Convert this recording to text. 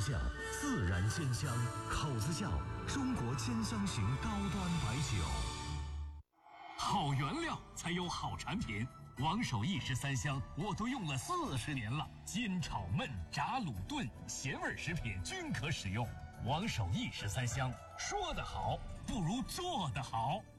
巷，自然鲜香，口子窖，中国千香型高端白酒。 好原料才有好产品，王守义13香我都用了40年了，煎炒焖炸卤炖咸味食品均可使用。王守义13香，说得好不如做得好。